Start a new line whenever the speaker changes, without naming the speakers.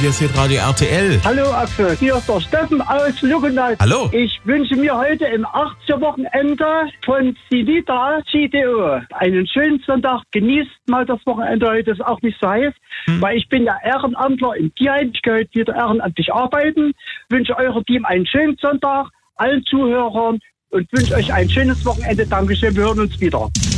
hier ist Radio RTL.
Hallo Axel, hier ist der Steffen aus Luckenwald.
Hallo.
Ich wünsche mir heute im 80er-Wochenende von Civita CDO einen schönen Sonntag. Genießt mal das Wochenende, heute ist auch nicht so heiß, weil ich bin ja Ehrenamtler im Tierheim. Ich gehe heute wieder ehrenamtlich arbeiten. Wünsche eurem Team einen schönen Sonntag, allen Zuhörern und wünsche euch ein schönes Wochenende. Dankeschön, wir hören uns wieder.